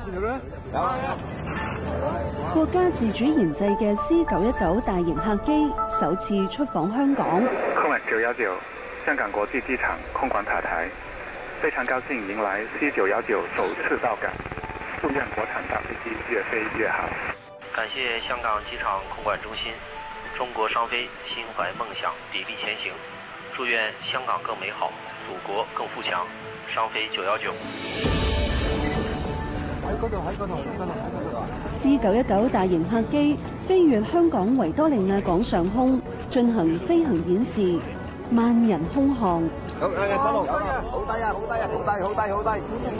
國家自主研製嘅 C919大型客機首次出訪香港。 空管919香港國際機場空管塔台，非常高興迎來 C919首次到港，祝願國產大飛機越飛越好。 感謝香港機場空管中心，中國商飛心懷夢想，砥礪前行。祝願香港更美好，祖國更富強。商飛919。 C919大型客機飛越香港維多利亞港上空，進行飛行演示，萬人空巷。 好低啊！好低啊！好低啊！好低！好低！好低！